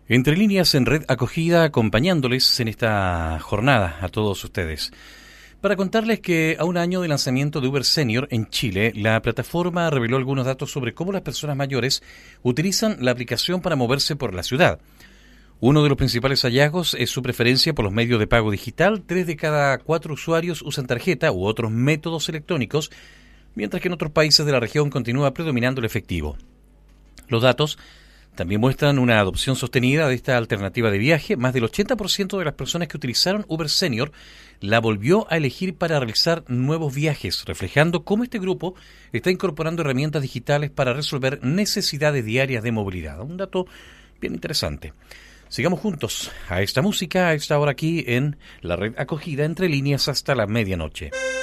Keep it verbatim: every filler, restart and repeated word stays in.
Entre líneas en Red Acogida, acompañándoles en esta jornada a todos ustedes. Para contarles que a un año del lanzamiento de Uber Senior en Chile, la plataforma reveló algunos datos sobre cómo las personas mayores utilizan la aplicación para moverse por la ciudad. Uno de los principales hallazgos es su preferencia por los medios de pago digital. Tres de cada cuatro usuarios usan tarjeta u otros métodos electrónicos, mientras que en otros países de la región continúa predominando el efectivo. Los datos también muestran una adopción sostenida de esta alternativa de viaje. Más del ochenta por ciento de las personas que utilizaron Uber Senior la volvió a elegir para realizar nuevos viajes, reflejando cómo este grupo está incorporando herramientas digitales para resolver necesidades diarias de movilidad. Un dato bien interesante. Sigamos juntos a esta música, a esta hora aquí en la Red Acogida, entre líneas hasta la medianoche.